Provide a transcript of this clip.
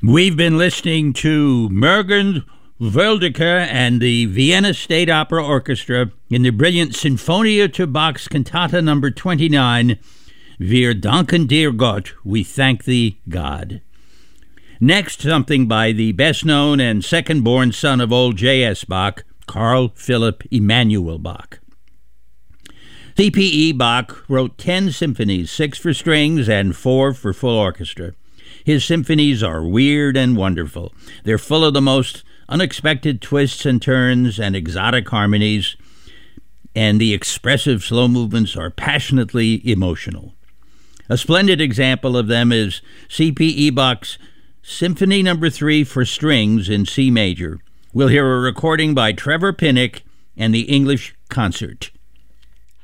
We've been listening to Mergen Wildecker and the Vienna State Opera Orchestra in the brilliant Sinfonia to Bach's Cantata No. 29, Wir danken dir Gott, we thank thee, God. Next, something by the best-known and second-born son of old J.S. Bach, Carl Philipp Emanuel Bach. C.P.E. Bach wrote 10 symphonies, 6 for strings and 4 for full orchestra. His symphonies are weird and wonderful. They're full of the most unexpected twists and turns and exotic harmonies, and the expressive slow movements are passionately emotional. A splendid example of them is C.P.E. Bach's Symphony No. 3 for strings in C major. We'll hear a recording by Trevor Pinnock and the English Concert.